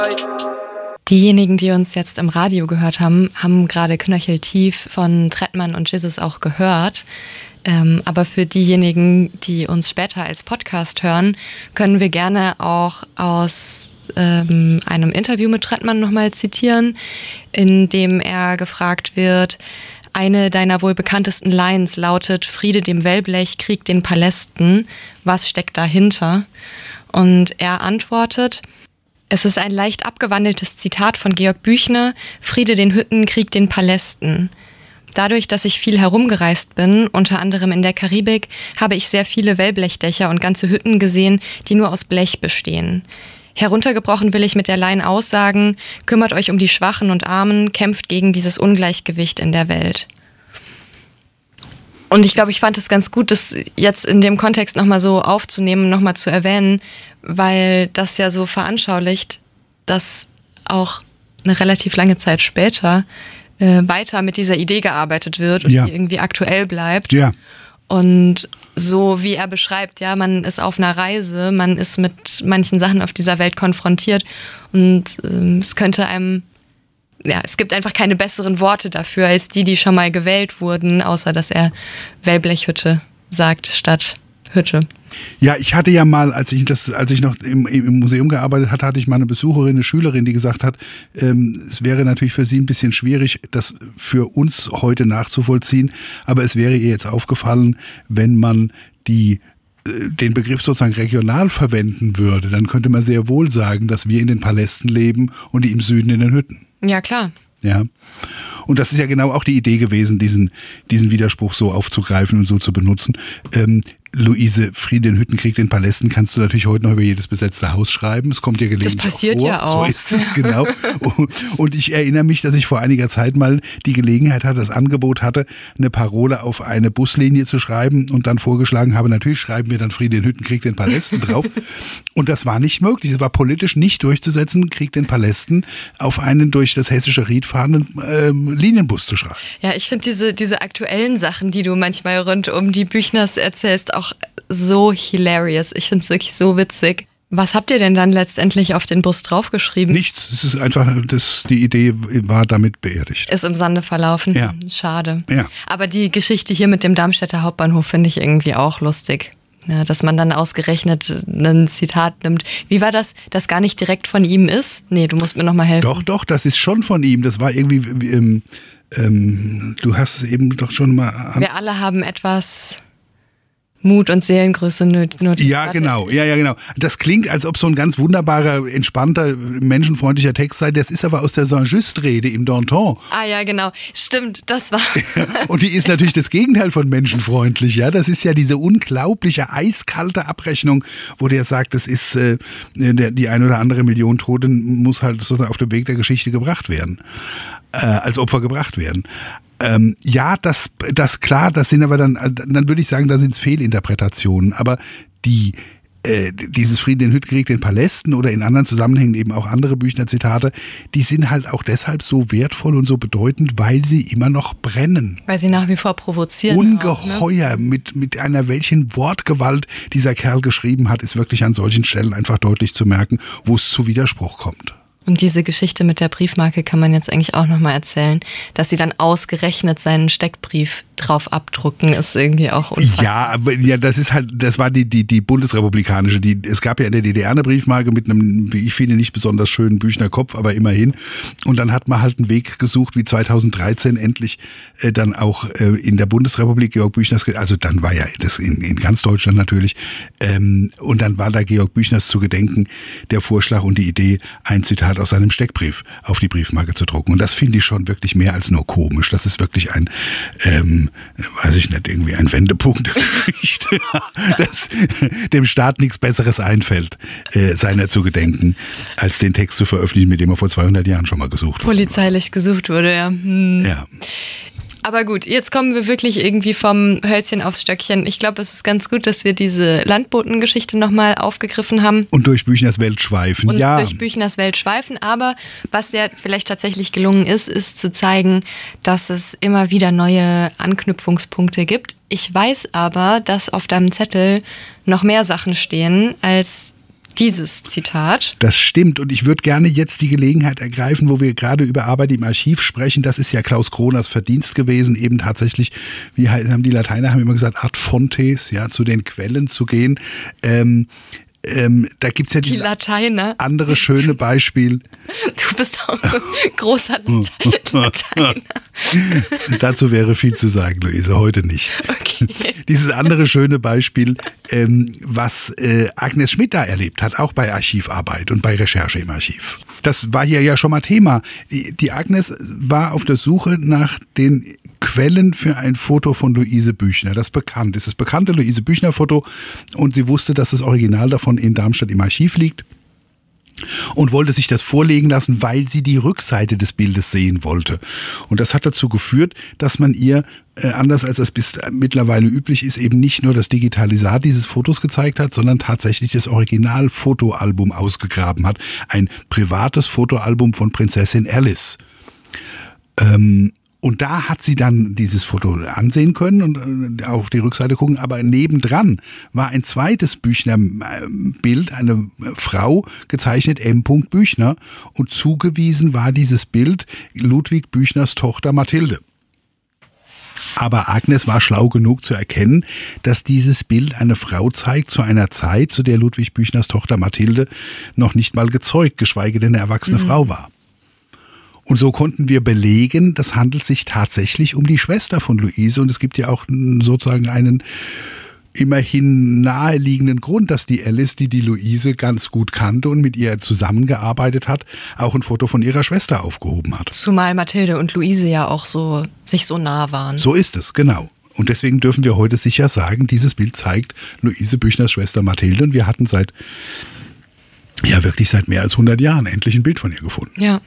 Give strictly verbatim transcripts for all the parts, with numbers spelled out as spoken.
Diejenigen, die uns jetzt im Radio gehört haben, haben gerade Knöcheltief von Trettmann und Jesus auch gehört. Ähm, aber für diejenigen, die uns später als Podcast hören, können wir gerne auch aus ähm, einem Interview mit Trettmann nochmal zitieren, in dem er gefragt wird: Eine deiner wohl bekanntesten Lines lautet: Friede dem Wellblech, Krieg den Palästen. Was steckt dahinter? Und er antwortet: Es ist ein leicht abgewandeltes Zitat von Georg Büchner: Friede den Hütten, Krieg den Palästen. Dadurch, dass ich viel herumgereist bin, unter anderem in der Karibik, habe ich sehr viele Wellblechdächer und ganze Hütten gesehen, die nur aus Blech bestehen. Heruntergebrochen will ich mit der Line aussagen: Kümmert euch um die Schwachen und Armen, kämpft gegen dieses Ungleichgewicht in der Welt. Und ich glaube, ich fand es ganz gut, das jetzt in dem Kontext nochmal so aufzunehmen, nochmal zu erwähnen, weil das ja so veranschaulicht, dass auch eine relativ lange Zeit später äh, weiter mit dieser Idee gearbeitet wird und ja. die irgendwie aktuell bleibt. Ja. Und so wie er beschreibt, ja, man ist auf einer Reise, man ist mit manchen Sachen auf dieser Welt konfrontiert und ähm, es könnte einem, ja, es gibt einfach keine besseren Worte dafür als die, die schon mal gewählt wurden, außer dass er Wellblechhütte sagt statt Hütte. Ja, ich hatte ja mal, als ich das, als ich noch im, im Museum gearbeitet hatte, hatte ich mal eine Besucherin, eine Schülerin, die gesagt hat, ähm, es wäre natürlich für sie ein bisschen schwierig, das für uns heute nachzuvollziehen, aber es wäre ihr jetzt aufgefallen, wenn man die den Begriff sozusagen regional verwenden würde, dann könnte man sehr wohl sagen, dass wir in den Palästen leben und die im Süden in den Hütten. Ja, klar. Ja. Und das ist ja genau auch die Idee gewesen, diesen, diesen Widerspruch so aufzugreifen und so zu benutzen. Ähm, Luise, Friede in Hütten, Krieg den Palästen kannst du natürlich heute noch über jedes besetzte Haus schreiben. Es kommt ja gelegentlich Das passiert auch vor. ja auch. So ist es, genau. Und ich erinnere mich, dass ich vor einiger Zeit mal die Gelegenheit hatte, das Angebot hatte, eine Parole auf eine Buslinie zu schreiben und dann vorgeschlagen habe, natürlich schreiben wir dann Friede in Hütten, Krieg den Palästen drauf. Und das war nicht möglich. Es war politisch nicht durchzusetzen, Krieg den Palästen auf einen durch das hessische Ried fahrenden äh, Linienbus zu schreiben. Ja, ich finde diese, diese aktuellen Sachen, die du manchmal rund um die Büchners erzählst, auch so hilarious. Ich finde es wirklich so witzig. Was habt ihr denn dann letztendlich auf den Bus draufgeschrieben? Nichts. Es ist einfach, das, die Idee war damit beerdigt. Ist im Sande verlaufen. Ja. Schade. Ja. Aber die Geschichte hier mit dem Darmstädter Hauptbahnhof finde ich irgendwie auch lustig. Ja, dass man dann ausgerechnet ein Zitat nimmt. Wie war das, das gar nicht direkt von ihm ist? Nee, du musst mir nochmal helfen. Doch, doch, das ist schon von ihm. Das war irgendwie, ähm, ähm, du hast es eben doch schon mal an. Wir alle haben etwas Mut und Seelengröße nötig. Ja, genau. Ja, ja, genau. Das klingt, als ob so ein ganz wunderbarer, entspannter, menschenfreundlicher Text sei. Das ist aber aus der Saint-Just-Rede im Danton. Ah ja, genau. Stimmt, das war... Und die ist natürlich das Gegenteil von menschenfreundlich. Ja, das ist ja diese unglaubliche, eiskalte Abrechnung, wo der sagt, das ist äh, der, die ein oder andere Million Toten muss halt sozusagen auf dem Weg der Geschichte gebracht werden. Äh, als Opfer gebracht werden. Ähm, ja, das, das klar, das sind aber dann, dann würde ich sagen, da sind es Fehlinterpretationen. Aber die, äh, dieses Frieden in Hütten, Krieg den Palästen oder in anderen Zusammenhängen eben auch andere Büchner-Zitate, die sind halt auch deshalb so wertvoll und so bedeutend, weil sie immer noch brennen. Weil sie nach wie vor provozieren. Ungeheuer, auch, ne? mit, mit einer welchen Wortgewalt dieser Kerl geschrieben hat, ist wirklich an solchen Stellen einfach deutlich zu merken, wo es zu Widerspruch kommt. Und diese Geschichte mit der Briefmarke kann man jetzt eigentlich auch nochmal erzählen, dass sie dann ausgerechnet seinen Steckbrief drauf abdrucken, ist irgendwie auch unfassbar. Ja, aber ja, das ist halt, das war die, die, die bundesrepublikanische, die, es gab ja in der D D R eine Briefmarke mit einem, wie ich finde, nicht besonders schönen Büchner Kopf, aber immerhin. Und dann hat man halt einen Weg gesucht, wie zweitausenddreizehn endlich äh, dann auch äh, in der Bundesrepublik Georg Büchners, also dann war ja das in, in ganz Deutschland natürlich, ähm, und dann war da Georg Büchners zu gedenken, der Vorschlag und die Idee, ein Zitat aus seinem Steckbrief auf die Briefmarke zu drucken. Und das finde ich schon wirklich mehr als nur komisch. Das ist wirklich ein, ähm, weiß ich nicht, irgendwie ein Wendepunkt der Geschichte, dass dem Staat nichts Besseres einfällt, äh, seiner zu gedenken, als den Text zu veröffentlichen, mit dem er vor zweihundert Jahren schon mal gesucht wurde. Polizeilich gesucht wurde, ja. Hm. Ja. Aber gut, jetzt kommen wir wirklich irgendwie vom Hölzchen aufs Stöckchen. Ich glaube, es ist ganz gut, dass wir diese Landbotengeschichte nochmal aufgegriffen haben. Und durch Büchners Welt schweifen, Und ja. durch Büchners Welt schweifen. Aber was ja vielleicht tatsächlich gelungen ist, ist zu zeigen, dass es immer wieder neue Anknüpfungspunkte gibt. Ich weiß aber, dass auf deinem Zettel noch mehr Sachen stehen als dieses Zitat. Das stimmt und ich würde gerne jetzt die Gelegenheit ergreifen, wo wir gerade über Arbeit im Archiv sprechen. Das ist ja Klaus Kroners Verdienst gewesen, eben tatsächlich, wie haben die Lateiner haben immer gesagt, ad fontes, ja, zu den Quellen zu gehen. Ähm, Ähm, da gibt's ja die Lateiner. andere schöne Beispiel. Du bist auch ein großer Lateiner. Dazu wäre viel zu sagen, Luise, heute nicht. Okay. Dieses andere schöne Beispiel, ähm, was äh, Agnes Schmidt da erlebt hat, auch bei Archivarbeit und bei Recherche im Archiv. Das war hier ja schon mal Thema. Die, die Agnes war auf der Suche nach den Quellen für ein Foto von Luise Büchner, das bekannt ist. Das bekannte Luise Büchner-Foto und sie wusste, dass das Original davon in Darmstadt im Archiv liegt und wollte sich das vorlegen lassen, weil sie die Rückseite des Bildes sehen wollte. Und das hat dazu geführt, dass man ihr, äh, anders als das bis mittlerweile üblich ist, eben nicht nur das Digitalisat dieses Fotos gezeigt hat, sondern tatsächlich das Original-Fotoalbum ausgegraben hat. Ein privates Fotoalbum von Prinzessin Alice. Ähm, Und da hat sie dann dieses Foto ansehen können und auf die Rückseite gucken. Aber nebendran war ein zweites Büchner-Bild, eine Frau gezeichnet, M. Büchner. Und zugewiesen war dieses Bild Ludwig Büchners Tochter Mathilde. Aber Agnes war schlau genug zu erkennen, dass dieses Bild eine Frau zeigt zu einer Zeit, zu der Ludwig Büchners Tochter Mathilde noch nicht mal gezeugt, geschweige denn eine erwachsene mhm. Frau war. Und so konnten wir belegen, das handelt sich tatsächlich um die Schwester von Luise. Und es gibt ja auch sozusagen einen immerhin naheliegenden Grund, dass die Alice, die die Luise ganz gut kannte und mit ihr zusammengearbeitet hat, auch ein Foto von ihrer Schwester aufgehoben hat. Zumal Mathilde und Luise ja auch so sich so nah waren. So ist es, genau. Und deswegen dürfen wir heute sicher sagen, dieses Bild zeigt Luise Büchners Schwester Mathilde. Und wir hatten seit, ja wirklich seit mehr als hundert Jahren endlich ein Bild von ihr gefunden. Ja.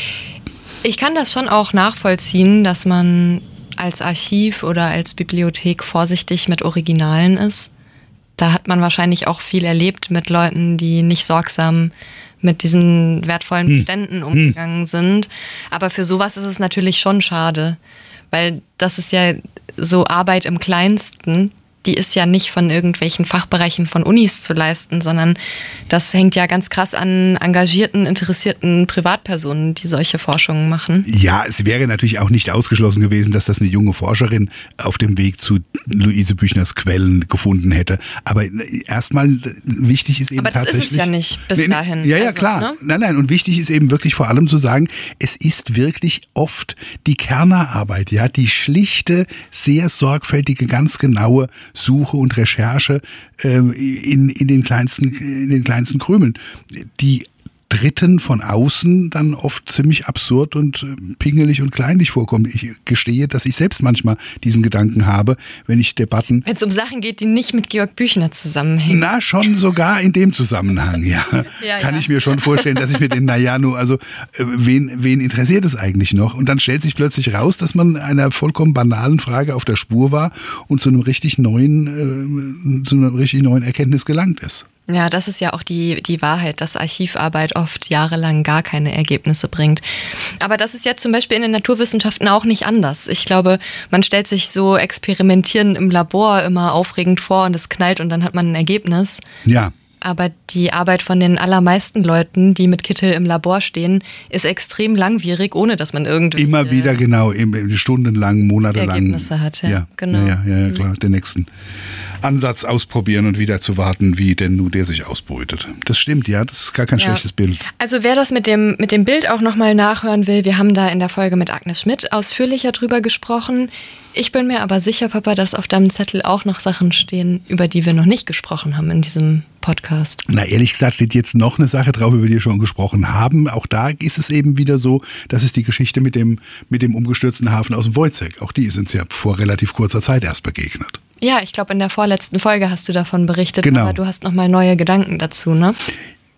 Ich kann das schon auch nachvollziehen, dass man als Archiv oder als Bibliothek vorsichtig mit Originalen ist. Da hat man wahrscheinlich auch viel erlebt mit Leuten, die nicht sorgsam mit diesen wertvollen Beständen hm. umgegangen sind. Aber für sowas ist es natürlich schon schade, weil das ist ja so Arbeit im Kleinsten. Die ist ja nicht von irgendwelchen Fachbereichen von Unis zu leisten, sondern das hängt ja ganz krass an engagierten, interessierten Privatpersonen, die solche Forschungen machen. Ja, es wäre natürlich auch nicht ausgeschlossen gewesen, dass das eine junge Forscherin auf dem Weg zu Luise Büchners Quellen gefunden hätte. Aber erstmal wichtig ist eben Aber das tatsächlich... ist es ja nicht bis dahin. Ja, ja, also, klar. Ne? Nein, nein. Und wichtig ist eben wirklich vor allem zu sagen, es ist wirklich oft die Kernarbeit, ja, die schlichte, sehr sorgfältige, ganz genaue Suche und Recherche äh, in, in, den kleinsten, in den kleinsten Krümeln, die Dritten von außen dann oft ziemlich absurd und pingelig und kleinlich vorkommt. Ich gestehe, dass ich selbst manchmal diesen Gedanken habe, wenn ich Debatten... Wenn es um Sachen geht, die nicht mit Georg Büchner zusammenhängen. Na, schon sogar in dem Zusammenhang, ja. ja Kann ja. ich mir schon vorstellen, dass ich mir den, naja, nur, also, wen, wen interessiert es eigentlich noch? Und dann stellt sich plötzlich raus, dass man einer vollkommen banalen Frage auf der Spur war und zu einem richtig neuen, äh, zu einer richtig neuen Erkenntnis gelangt ist. Ja, das ist ja auch die, die Wahrheit, dass Archivarbeit oft jahrelang gar keine Ergebnisse bringt. Aber das ist ja zum Beispiel in den Naturwissenschaften auch nicht anders. Ich glaube, man stellt sich so Experimentieren im Labor immer aufregend vor und es knallt und dann hat man ein Ergebnis. Ja. Aber die Arbeit von den allermeisten Leuten, die mit Kittel im Labor stehen, ist extrem langwierig, ohne dass man irgendwie... Immer wieder, genau, stundenlang, monatelang. Ergebnisse hat, ja. Ja, genau. Ja, ja, ja, klar, den nächsten Ansatz ausprobieren und wieder zu warten, wie denn nun der sich ausbrütet. Das stimmt, ja, das ist gar kein ja. schlechtes Bild. Also wer das mit dem, mit dem Bild auch nochmal nachhören will, wir haben da in der Folge mit Agnes Schmidt ausführlicher drüber gesprochen. Ich bin mir aber sicher, Papa, dass auf deinem Zettel auch noch Sachen stehen, über die wir noch nicht gesprochen haben in diesem Podcast. Na, ehrlich gesagt steht jetzt noch eine Sache drauf, über die wir schon gesprochen haben. Auch da ist es eben wieder so, das ist die Geschichte mit dem, mit dem umgestürzten Hafen aus dem Wojciech. Auch die ist uns ja vor relativ kurzer Zeit erst begegnet. Ja, ich glaube, in der vorletzten Folge hast du davon berichtet, genau. Aber du hast nochmal neue Gedanken dazu, ne?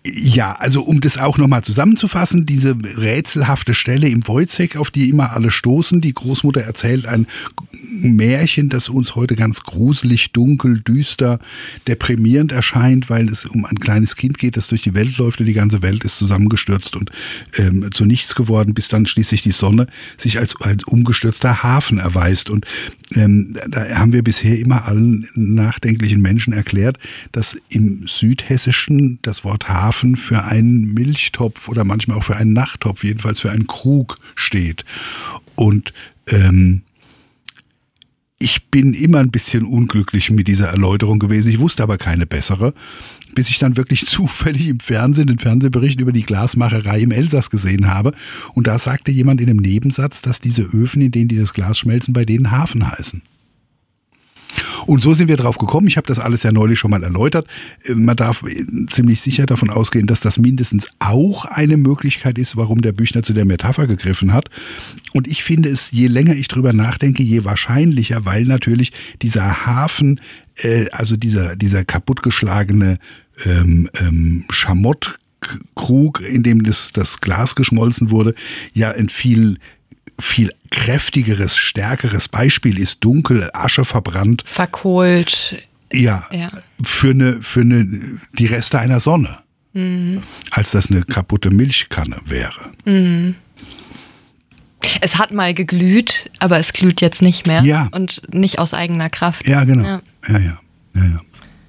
Ja, also um das auch nochmal zusammenzufassen, diese rätselhafte Stelle im Wojciech, auf die immer alle stoßen, die Großmutter erzählt ein Märchen, das uns heute ganz gruselig, dunkel, düster, deprimierend erscheint, weil es um ein kleines Kind geht, das durch die Welt läuft und die ganze Welt ist zusammengestürzt und ähm, zu nichts geworden, bis dann schließlich die Sonne sich als, als umgestürzter Hafen erweist. Und ähm, da haben wir bisher immer allen nachdenklichen Menschen erklärt, dass im Südhessischen das Wort Hafen für einen Milchtopf oder manchmal auch für einen Nachttopf, jedenfalls für einen Krug steht. Und ähm, ich bin immer ein bisschen unglücklich mit dieser Erläuterung gewesen. Ich wusste aber keine bessere, bis ich dann wirklich zufällig im Fernsehen den Fernsehbericht über die Glasmacherei im Elsass gesehen habe. Und da sagte jemand in einem Nebensatz, dass diese Öfen, in denen die das Glas schmelzen, bei denen Hafen heißen. Und so sind wir drauf gekommen. Ich habe das alles ja neulich schon mal erläutert. Man darf ziemlich sicher davon ausgehen, dass das mindestens auch eine Möglichkeit ist, warum der Büchner zu der Metapher gegriffen hat. Und ich finde es, je länger ich drüber nachdenke, je wahrscheinlicher, weil natürlich dieser Hafen, äh, also dieser, dieser kaputtgeschlagene ähm, ähm, Schamottkrug, in dem das, das Glas geschmolzen wurde, ja ein viel viel kräftigeres, stärkeres Beispiel ist, dunkel, Asche verbrannt. Verkohlt. Ja, ja. Für, eine, für eine, die Reste einer Sonne. Mhm. Als das eine kaputte Milchkanne wäre. Mhm. Es hat mal geglüht, aber es glüht jetzt nicht mehr. Ja. Und nicht aus eigener Kraft. Ja, genau. Ja, ja, ja. ja, ja.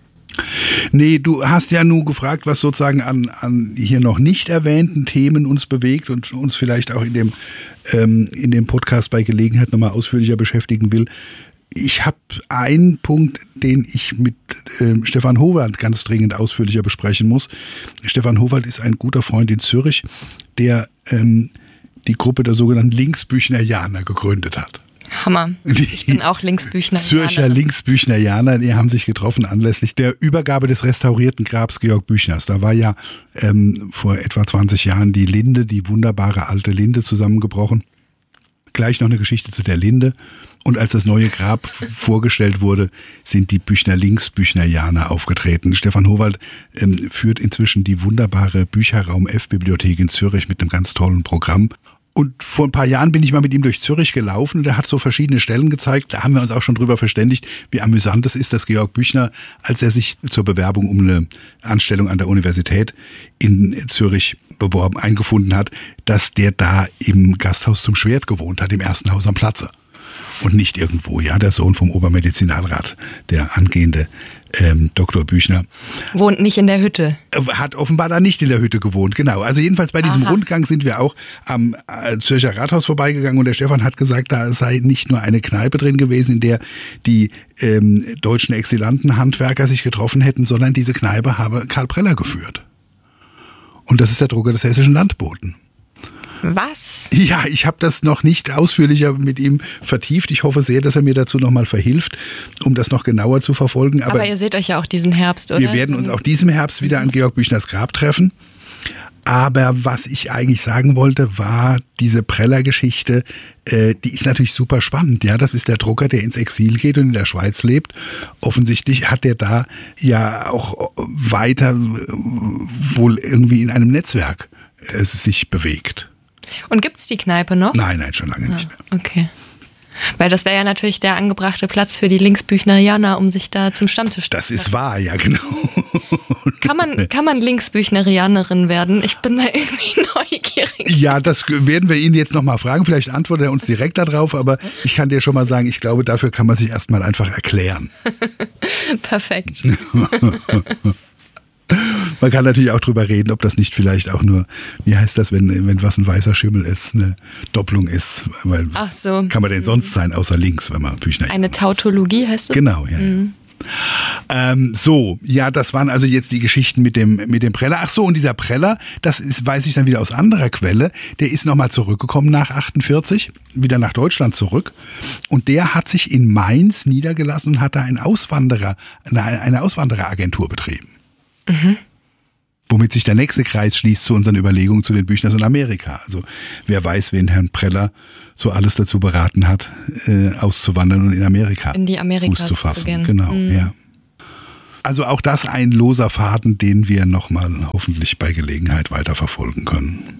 Nee, du hast ja nur gefragt, was sozusagen an, an hier noch nicht erwähnten Themen uns bewegt und uns vielleicht auch in dem, ähm, in dem Podcast bei Gelegenheit nochmal ausführlicher beschäftigen will. Ich habe einen Punkt, den ich mit äh, Stefan Howald ganz dringend ausführlicher besprechen muss. Stefan Howald ist ein guter Freund in Zürich, der ähm, die Gruppe der sogenannten Linksbüchnerianer gegründet hat. Hammer. Ich bin auch Linksbüchnerianer. Zürcher Linksbüchnerianer, die haben sich getroffen anlässlich der Übergabe des restaurierten Grabs Georg Büchners. Da war ja ähm, vor etwa zwanzig Jahren die Linde, die wunderbare alte Linde zusammengebrochen. Gleich noch eine Geschichte zu der Linde. Und als das neue Grab vorgestellt wurde, sind die Büchner Linksbüchnerianer aufgetreten. Stefan Howald ähm, führt inzwischen die wunderbare Bücherraum F-Bibliothek in Zürich mit einem ganz tollen Programm. Und vor ein paar Jahren bin ich mal mit ihm durch Zürich gelaufen und er hat so verschiedene Stellen gezeigt. Da haben wir uns auch schon drüber verständigt, wie amüsant es ist, dass Georg Büchner, als er sich zur Bewerbung um eine Anstellung an der Universität in Zürich beworben, eingefunden hat, dass der da im Gasthaus zum Schwert gewohnt hat, im ersten Haus am Platze. Und nicht irgendwo, ja, der Sohn vom Obermedizinalrat, der angehende ähm, Doktor Büchner. Wohnt nicht in der Hütte. Hat offenbar da nicht in der Hütte gewohnt, genau. Also jedenfalls bei diesem Aha. Rundgang sind wir auch am äh, Zürcher Rathaus vorbeigegangen und der Stefan hat gesagt, da sei nicht nur eine Kneipe drin gewesen, in der die ähm, deutschen Exilanten-Handwerker sich getroffen hätten, sondern diese Kneipe habe Karl Preller geführt. Und das ist der Drucker des Hessischen Landboten. Was? Ja, ich habe das noch nicht ausführlicher mit ihm vertieft. Ich hoffe sehr, dass er mir dazu nochmal verhilft, um das noch genauer zu verfolgen. Aber, Aber ihr seht euch ja auch diesen Herbst, oder? Wir werden uns auch diesen Herbst wieder an Georg Büchners Grab treffen. Aber was ich eigentlich sagen wollte, war diese Preller-Geschichte, äh, die ist natürlich super spannend. Ja, das ist der Drucker, der ins Exil geht und in der Schweiz lebt. Offensichtlich hat der da ja auch weiter äh, wohl irgendwie in einem Netzwerk äh, sich bewegt. Und gibt's die Kneipe noch? Nein, nein, schon lange nicht mehr. Ah, okay. Weil das wäre ja natürlich der angebrachte Platz für die Linksbüchnerianer, um sich da zum Stammtisch zu Das ist wahr, ja, genau. Kann man, kann man Linksbüchnerianerin werden? Ich bin da irgendwie neugierig. Ja, das werden wir ihn jetzt nochmal fragen. Vielleicht antwortet er uns direkt darauf, aber ich kann dir schon mal sagen, ich glaube, dafür kann man sich erstmal einfach erklären. Perfekt. Man kann natürlich auch drüber reden, ob das nicht vielleicht auch nur, wie heißt das, wenn, wenn was ein weißer Schimmel ist, eine Doppelung ist. Weil Ach so. Kann man denn sonst sein, außer links, wenn man Büchner. Eine Tautologie heißt das? Genau, ja. Mhm. ja. Ähm, so, ja, das waren also jetzt die Geschichten mit dem, mit dem Preller. Ach so, und dieser Preller, das ist, weiß ich dann wieder aus anderer Quelle, der ist nochmal zurückgekommen nach achtundvierzig, wieder nach Deutschland zurück. Und der hat sich in Mainz niedergelassen und hat da einen Auswanderer, eine, eine Auswandereragentur betrieben. Mhm. Womit sich der nächste Kreis schließt zu unseren Überlegungen zu den Büchners in Amerika. Also wer weiß, wen Herrn Preller so alles dazu beraten hat, äh, auszuwandern und in Amerika in die Amerikas Fuß zu fassen. Zu gehen. Genau, mhm. ja. Also auch das ein loser Faden, den wir nochmal hoffentlich bei Gelegenheit weiterverfolgen können.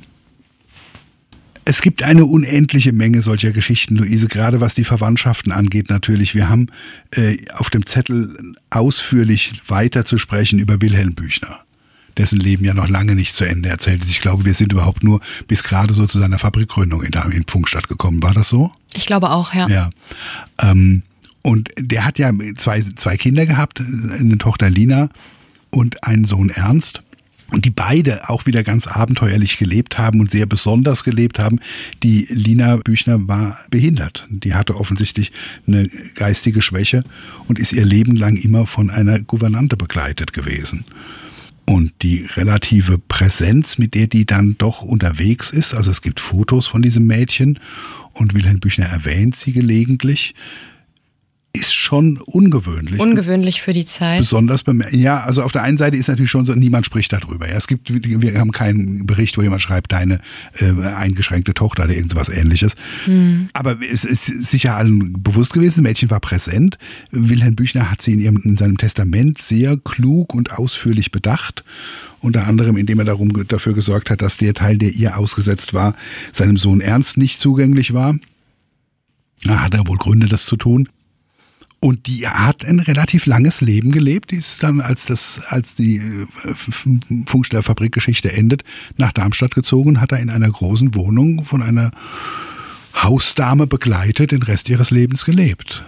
Es gibt eine unendliche Menge solcher Geschichten, Luise, gerade was die Verwandtschaften angeht natürlich. Wir haben äh, auf dem Zettel ausführlich weiter zu sprechen über Wilhelm Büchner, dessen Leben ja noch lange nicht zu Ende erzählt ist. Ich glaube, wir sind überhaupt nur bis gerade so zu seiner Fabrikgründung in, in Pfungstadt gekommen. War das so? Ich glaube auch, ja. Ja. Ähm, und der hat ja zwei, zwei Kinder gehabt, eine Tochter Lina und einen Sohn Ernst. Und die beide auch wieder ganz abenteuerlich gelebt haben und sehr besonders gelebt haben. Die Lina Büchner war behindert. Die hatte offensichtlich eine geistige Schwäche und ist ihr Leben lang immer von einer Gouvernante begleitet gewesen. Und die relative Präsenz, mit der die dann doch unterwegs ist, also es gibt Fotos von diesem Mädchen und Wilhelm Büchner erwähnt sie gelegentlich, ist schon ungewöhnlich. Ungewöhnlich für die Zeit. Besonders beim, ja, also auf der einen Seite ist natürlich schon so, niemand spricht darüber. Ja, es gibt, wir haben keinen Bericht, wo jemand schreibt, deine äh, eingeschränkte Tochter oder irgendwas Ähnliches. Hm. Aber es ist sicher allen bewusst gewesen, das Mädchen war präsent. Wilhelm Büchner hat sie in, ihrem, in seinem Testament sehr klug und ausführlich bedacht. Unter anderem, indem er darum, dafür gesorgt hat, dass der Teil, der ihr ausgesetzt war, seinem Sohn Ernst nicht zugänglich war. Da hat er wohl Gründe, das zu tun. Und die hat ein relativ langes Leben gelebt. Die ist dann, als das, als die Pfungstädter Fabrikgeschichte endet, nach Darmstadt gezogen, hat er in einer großen Wohnung von einer Hausdame begleitet den Rest ihres Lebens gelebt.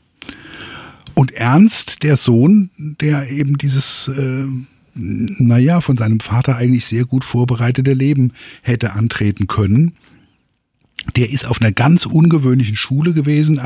Und Ernst, der Sohn, der eben dieses, äh, naja, von seinem Vater eigentlich sehr gut vorbereitete Leben hätte antreten können, der ist auf einer ganz ungewöhnlichen Schule gewesen,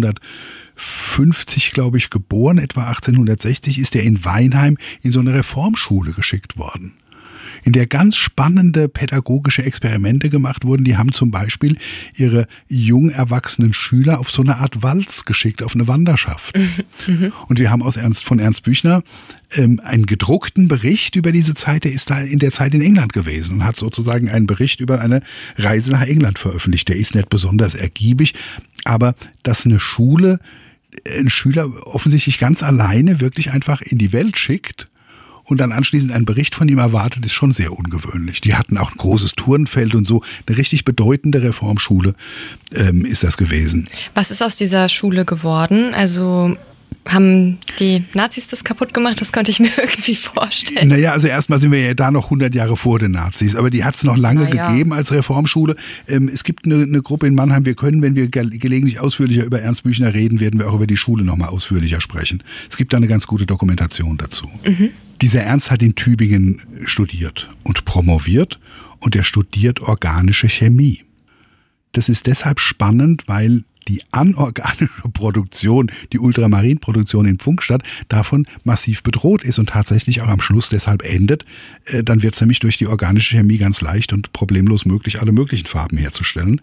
achtzehnhundertfünfzig, glaube ich, geboren, etwa achtzehnhundertsechzig ist er in Weinheim in so eine Reformschule geschickt worden, in der ganz spannende pädagogische Experimente gemacht wurden. Die haben zum Beispiel ihre jung erwachsenen Schüler auf so eine Art Walz geschickt, auf eine Wanderschaft. Mhm. Und wir haben aus Ernst von Ernst Büchner ähm, einen gedruckten Bericht über diese Zeit. Der ist da in der Zeit in England gewesen und hat sozusagen einen Bericht über eine Reise nach England veröffentlicht. Der ist nicht besonders ergiebig, aber dass eine Schule einen Schüler offensichtlich ganz alleine wirklich einfach in die Welt schickt und dann anschließend einen Bericht von ihm erwartet, ist schon sehr ungewöhnlich. Die hatten auch ein großes Turnfeld und so. Eine richtig bedeutende Reformschule ähm, ist das gewesen. Was ist aus dieser Schule geworden? Also haben die Nazis das kaputt gemacht? Das könnte ich mir irgendwie vorstellen. Naja, also erstmal sind wir ja da noch hundert Jahre vor den Nazis, aber die hat es noch lange naja. gegeben als Reformschule. Ähm, es gibt eine, eine Gruppe in Mannheim, wir können, wenn wir ge- gelegentlich ausführlicher über Ernst Büchner reden, werden wir auch über die Schule nochmal ausführlicher sprechen. Es gibt da eine ganz gute Dokumentation dazu. Mhm. Dieser Ernst hat in Tübingen studiert und promoviert und er studiert organische Chemie. Das ist deshalb spannend, weil die anorganische Produktion, die Ultramarinproduktion in Pfungstadt davon massiv bedroht ist und tatsächlich auch am Schluss deshalb endet. Dann wird es nämlich durch die organische Chemie ganz leicht und problemlos möglich, alle möglichen Farben herzustellen.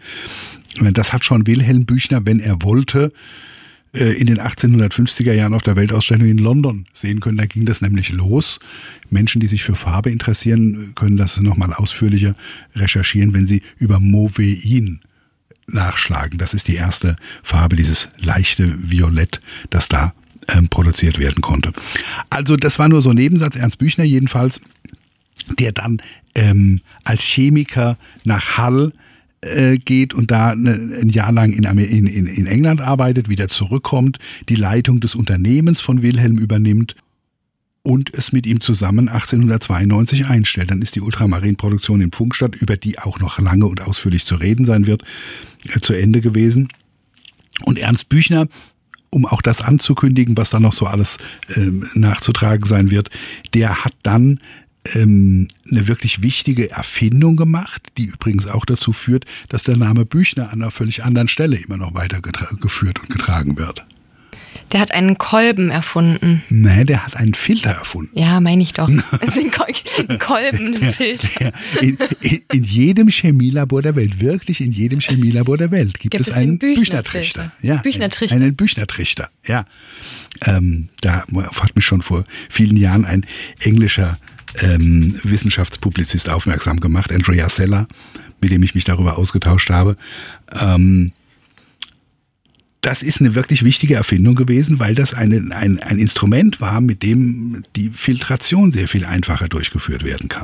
Das hat schon Wilhelm Büchner, wenn er wollte, in den achtzehnhundertfünfziger Jahren auf der Weltausstellung in London sehen können. Da ging das nämlich los. Menschen, die sich für Farbe interessieren, können das nochmal ausführlicher recherchieren, wenn sie über Mauvein nachschlagen. Das ist die erste Farbe, dieses leichte Violett, das da ähm, produziert werden konnte. Also das war nur so ein Nebensatz. Ernst Büchner jedenfalls, der dann ähm, als Chemiker nach Hull geht und da ein Jahr lang in, in, in England arbeitet, wieder zurückkommt, die Leitung des Unternehmens von Wilhelm übernimmt und es mit ihm zusammen achtzehnhundertzweiundneunzig einstellt. Dann ist die Ultramarinproduktion in Pfungstadt, über die auch noch lange und ausführlich zu reden sein wird, zu Ende gewesen. Und Ernst Büchner, um auch das anzukündigen, was da noch so alles ähm, nachzutragen sein wird, der hat dann eine wirklich wichtige Erfindung gemacht, die übrigens auch dazu führt, dass der Name Büchner an einer völlig anderen Stelle immer noch weiter getra- geführt und getragen wird. Der hat einen Kolben erfunden. Nee, der hat einen Filter erfunden. Ja, meine ich doch. Ein Kolben, ein Filter. In, in, in jedem Chemielabor der Welt, wirklich in jedem Chemielabor der Welt gibt, gibt es einen Büchner-Trichter. Ja, Büchner-Trichter. Einen Büchner-Trichter, ja. Ähm, da hat mich schon vor vielen Jahren ein englischer Ähm, Wissenschaftspublizist aufmerksam gemacht, Andrea Seller, mit dem ich mich darüber ausgetauscht habe. Ähm, das ist eine wirklich wichtige Erfindung gewesen, weil das eine, ein, ein Instrument war, mit dem die Filtration sehr viel einfacher durchgeführt werden kann.